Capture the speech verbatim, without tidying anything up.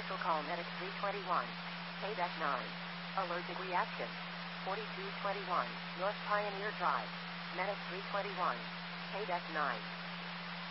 Special call Medic three twenty-one. K D E C nine. Allergic reaction. forty-two twenty-one. North Pioneer Drive. Medic three twenty-one. K D E C nine.